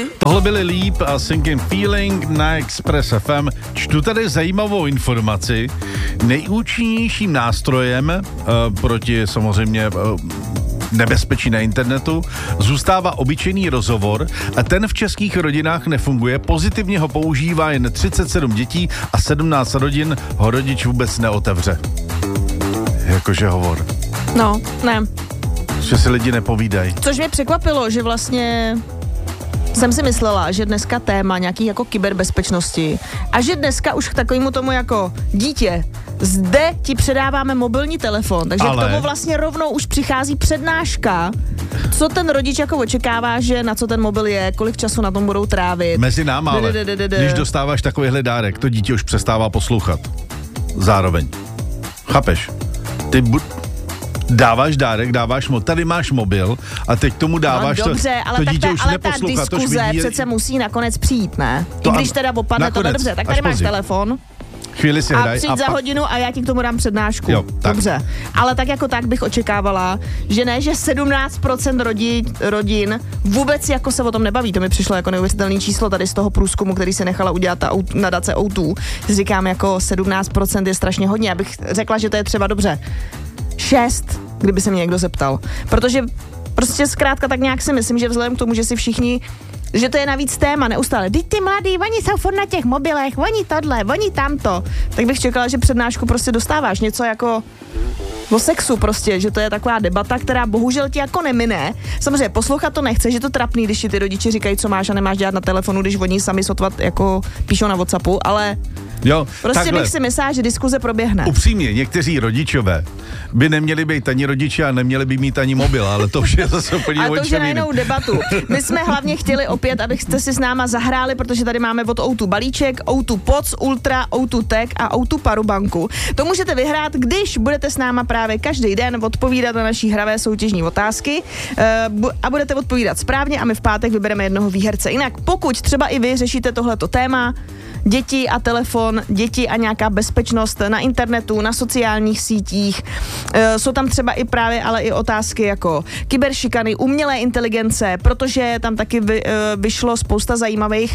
Tohle byly Leap a Sinking Feeling na Express FM. Čtu tady zajímavou informaci. Nejúčinnějším nástrojem proti samozřejmě nebezpečí na internetu zůstává obyčejný rozhovor a ten v českých rodinách nefunguje. Pozitivně ho používá jen 37 dětí a 17 rodin ho rodič vůbec neotevře. Jakože hovor. No, ne. Že si lidi nepovídají. Což mě překvapilo, že vlastně jsem si myslela, že dneska téma nějaký jako kyberbezpečnosti a že dneska už k takovému tomu jako dítě, zde ti předáváme mobilní telefon, takže k tomu vlastně rovnou už přichází přednáška, co ten rodič jako očekává, že na co ten mobil je, kolik času na tom budou trávit. Mezi náma, ale když dostáváš takovýhle dárek, to dítě už přestává poslouchat. Zároveň. Chápeš? Ty dáváš dárek, tady máš mobil a teď tomu dáváš no, dobře, to dítě už neposlouchá. Ale ta diskuze přece musí nakonec přijít, ne? I když teda opadne to dobře, tak tady máš telefon. Chvíli si hraj. A přijď za hodinu a já ti k tomu dám přednášku. Jo, dobře. Ale tak jako tak bych očekávala, že ne, že 17% rodin vůbec jako se o tom nebaví. To mi přišlo jako neuvěřitelné číslo tady z toho průzkumu, který se nechala udělat ta nadace O2. Říkám jako 17% je strašně hodně. Já bych řekla, že to je třeba dobře 6, kdyby se mě někdo zeptal. Protože prostě zkrátka tak nějak si myslím, že vzhledem k tomu, že si všichni, že to je navíc téma neustále. Teď ty mladí, oni jsou furt na těch mobilech, oni tohle, oni tamto. Tak bych čekala, že přednášku prostě dostáváš něco jako o sexu prostě, že to je taková debata, která bohužel ti jako nemine. Samozřejmě poslouchat to nechce, že to trapný, když ti ty rodiče říkají, co máš a nemáš dělat na telefonu, když oni sami sotva jako píšou na WhatsAppu, ale jo, prostě takhle. Bych si myslela, že diskuze proběhne. Upřímně, někteří rodičové by neměli být ani rodiče a neměli by mít ani mobil, ale to už je zase úplně ale to už je na jinou debatu. My jsme hlavně chtěli opět, abyste si s náma zahráli, protože tady máme od O2 balíček, O2 Pods, Ultra, O2 Tech a O2 Powerbanku. To můžete vyhrát, když budete s náma právě každý den odpovídat na naší hravé soutěžní otázky a budete odpovídat správně a my v pátek vybereme jednoho výherce. Jinak pokud třeba i vy řešíte tohleto téma, děti a telefon, děti a nějaká bezpečnost na internetu, na sociálních sítích. Jsou tam třeba i právě ale i otázky jako kyberšikany, umělé inteligence, protože tam taky vyšlo spousta zajímavých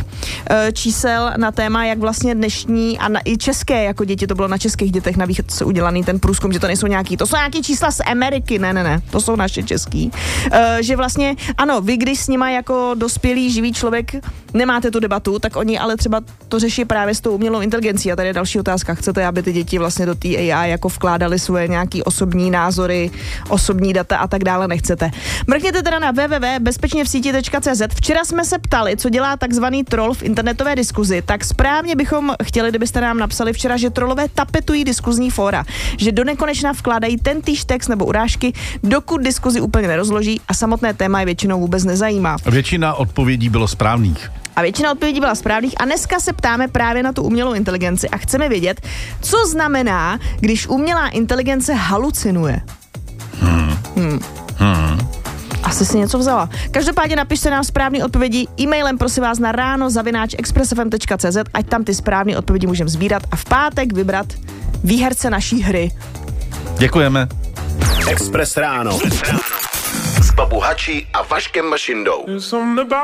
čísel na téma, jak vlastně dnešní a i české jako děti, to bylo na českých dětech navíc udělaný ten průzkum, že to nejsou nějaký, to jsou nějaký čísla z Ameriky, ne, to jsou naše český. Že vlastně, ano, vy když s nima jako dospělý živý člověk nemáte tu debatu, tak oni ale třeba to řeší právě s tou umělou inteligencí. A tady je další otázka. Chcete, aby ty děti vlastně do té AI jako vkládali svoje nějaký osobní názory, osobní data a tak dále? Nechcete. Mrkněte teda na www.bezpečněvsíti.cz. Včera jsme se ptali, co dělá takzvaný troll v internetové diskuzi. Tak správně bychom chtěli, kdybyste nám napsali včera, že trollové tapetují diskuzní fóra, že do nekonečna vkládají tentýž text nebo urážky, dokud diskuzi úplně nerozloží a samotné téma je většinou vůbec nezajímá. Většina odpovědí bylo správných. A většina odpovědí byla správných a dneska se ptáme právě na tu umělou inteligenci a chceme vědět, co znamená, když umělá inteligence halucinuje. Asi si něco vzala. Každopádně napište nám správné odpovědi e-mailem, prosím vás, na ráno@expressfm.cz, ať tam ty správné odpovědi můžeme sbírat a v pátek vybrat výherce naší hry. Děkujeme. Express ráno. S Babu Hači a Vaškem Mašindou.